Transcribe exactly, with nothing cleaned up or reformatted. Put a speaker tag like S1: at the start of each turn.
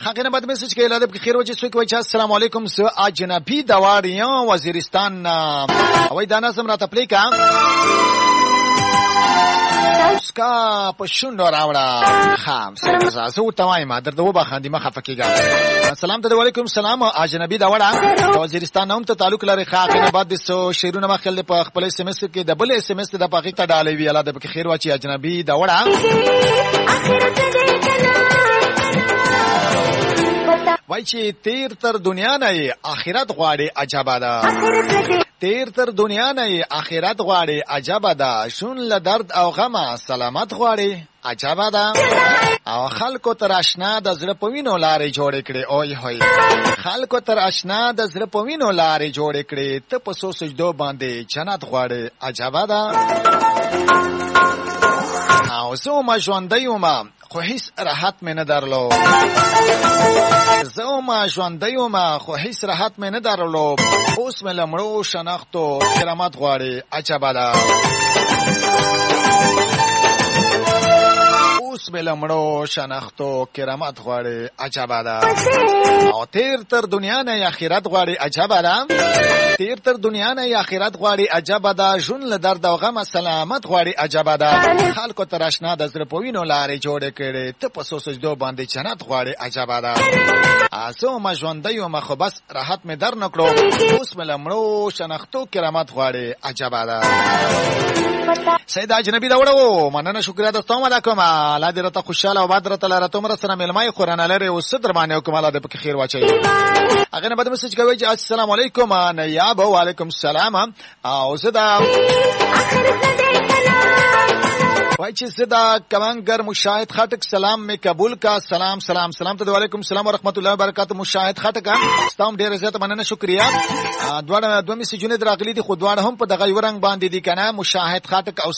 S1: هغه نه بعد میسج کې لاله په خیر وجه سو کوي چې السلام علیکم س اجنبي دواړیان وزیرستان او دا نظم را تپلیکا اسکا پښوند راوړه خام سره زه تمای ما درته و بخاندې ما خفکیګا السلام علیکم سلام اجنبي دواړه وزیرستان هم ته تعلق لري خاطر نه بعد د سو شیرونه مخل په خپل اس ام اس کې د بل اس ام اس د پاکي ته ډالې وی الله د خیر واچي اجنبي دواړه وای چې تیر تر دنیا نه آخرت غواړي عجبا ده تیر تر دنیا نه آخرت غواړي عجبا ده شون له درد او غم سلامت غواړي عجبا ده او خلکو تر آشنا د زړه پوینو لارې جوړې کړې اوه هوی خلکو تر آشنا د زړه پوینو لارې جوړې کړې ته په سو سجدو باندې جنت غواړي عجبا ده او زه ما ژوندۍ وم خو هیڅ راحت مې نه درلو زه ما ژوندۍ وم خو هیڅ راحت مې نه درلو اوس مې لمړو شناختو کرامت غواړي عجبا ده اوس مې لمړو شناختو کرامت غواړي عجبا ده او تیر تر دنیا نه آخرت غواړي عجبا ده تیر تر دنیا نه آخرت غواړي عجبا ده ژوند له درد او غم سلامت غواړي عجبا ده خلکو تر آشنا د زړه پوینو لارې جوړې کړې ته په سو سجدو باندې جنت غواړي عجبا ده اسو ما ژوندۍ وم خو بس راحت مې در نکړو اوس مې لمړو شناختو کرامت غواړي عجبا ده سید اجنبي دا وړو مننه شکریا دوستو ما کوم الله دې رته خوشاله او باد رته لاره تمره سره ملمای قران لري او صدر باندې کوم الله دې په خیر واچي هغه نه بده مسج کوي چې السلام علیکم نیاب و علیکم السلام او زدا وای چې زدا کمانګر مشاهد خټک سلام می قبول کا سلام سلام سلام ته وعلیکم السلام ورحمت الله وبرکاته مشاهد خټک ستاسو ډیر زیات مننه شکریا دواړه دوه مسجونه دراغلي دي خو دواړه هم په دغه ورنګ باندې دي کنه مشاهد خټک او